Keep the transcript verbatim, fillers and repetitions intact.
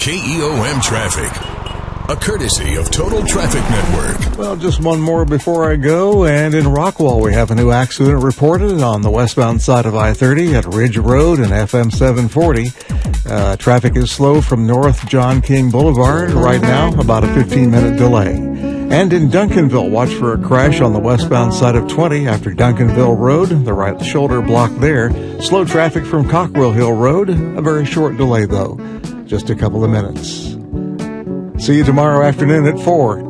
K E O M traffic. A courtesy of Total Traffic Network. Well, just one more before I go. And in Rockwall, we have a new accident reported on the westbound side of I thirty at Ridge Road and F M seven forty. Uh, traffic is slow from North John King Boulevard right now, about a fifteen-minute delay. And in Duncanville, watch for a crash on the westbound side of twenty after Duncanville Road, the right shoulder block there. Slow traffic from Cockrell Hill Road, a very short delay, though, just a couple of minutes. See you tomorrow afternoon at four.